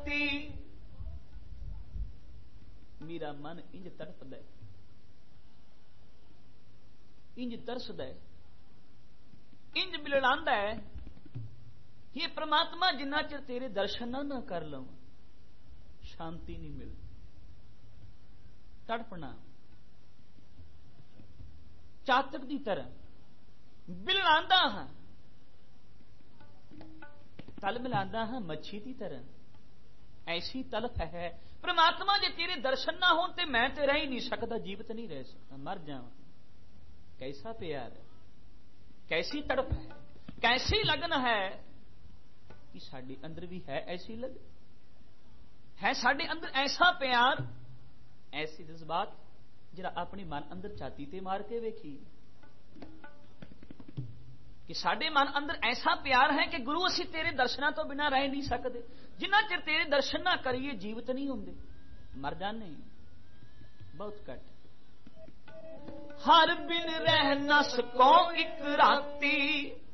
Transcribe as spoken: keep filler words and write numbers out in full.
राती। मेरा मन इंज तड़पदा इंज तरसदा इंज बिलड़ांदा है, ये परमात्मा जिन्ना चिर तेरे दर्शन ना ना कर लवां शांति नहीं मिलती। तड़पना चातक की तरह बिलड़ांदा हां, तल मिलांदा हां मच्छी की तरह, ऐसी तलफ है। परमात्मा जे तेरे दर्शन ना हो तो मैं तो रह ही नहीं सकता, जीवित नहीं रह सकता, मर जावां। कैसा प्यार है, कैसी तड़प है, कैसी लगन है कि साडे अंदर भी है ऐसी लगन, है साडे अंदर ऐसा प्यार, ऐसी जज्बात जरा अपने मन अंदर छाती ते मार के वेखी कि साडे मन अंदर ऐसा प्यार है कि गुरु असी तेरे दर्शना तो बिना रह नहीं सकते, जिन्ना चिर तेरे दर्शन ना करिए जीवित नहीं होंदे, मर जाने बहुत घट। हर बिन रह न सको एक राती